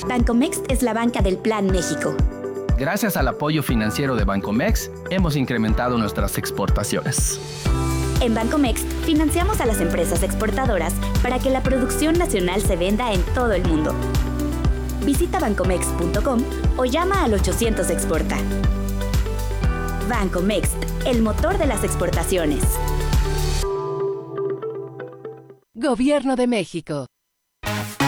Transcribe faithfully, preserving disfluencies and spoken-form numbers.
Bancomext es la banca del Plan México. Gracias al apoyo financiero de Bancomext, hemos incrementado nuestras exportaciones. En Bancomext, financiamos a las empresas exportadoras para que la producción nacional se venda en todo el mundo. Visita bancomext punto com o llama al ochocientos Exporta. Bancomext, el motor de las exportaciones. Gobierno de México.